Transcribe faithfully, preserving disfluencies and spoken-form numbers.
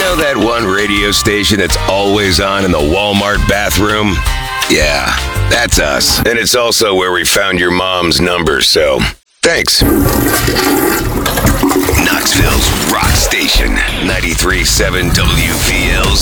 know that one radio station that's always on in the Walmart bathroom? Yeah, that's us. And it's also where we found your mom's number, so thanks. Knoxville's Rock Station, ninety-three point seven W V L.